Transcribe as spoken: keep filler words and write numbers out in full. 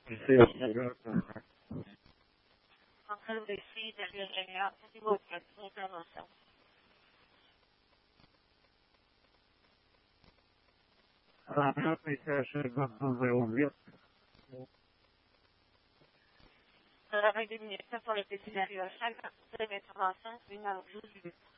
Sí, Uncle Lucy también era igual que otra cosa. la práctica se revolvió. La réunion pour les pétinaires à chaque semaine, une heure,